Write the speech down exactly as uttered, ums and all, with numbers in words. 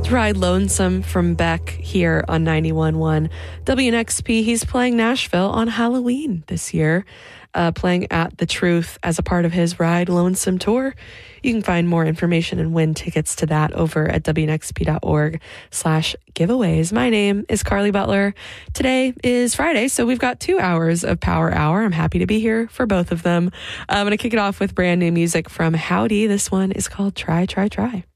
Ride Lonesome from Beck here on ninety-one point one W N X P. He's playing Nashville on Halloween this year, uh, playing at The Truth as a part of his Ride Lonesome tour. You can find more information and win tickets to that over at W N X P dot org slash giveaways. My name is Carly Butler. Today is Friday, so we've got two hours of Power Hour. I'm happy to be here for both of them. I'm going to kick it off with brand new music from Howdy. This one is called Try, Try, Try.